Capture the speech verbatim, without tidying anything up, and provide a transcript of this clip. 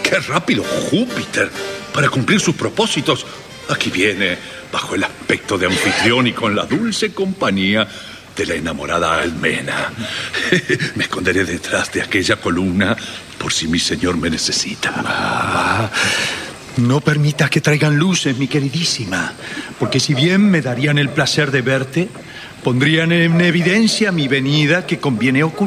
¡Qué rápido Júpiter! Para cumplir sus propósitos, aquí viene, bajo el aspecto de anfitrión y con la dulce compañía de la enamorada Almena. Me esconderé detrás de aquella columna por si mi señor me necesita. Ah, no permitas que traigan luces, mi queridísima, porque si bien me darían el placer de verte, pondrían en evidencia mi venida que conviene ocultar.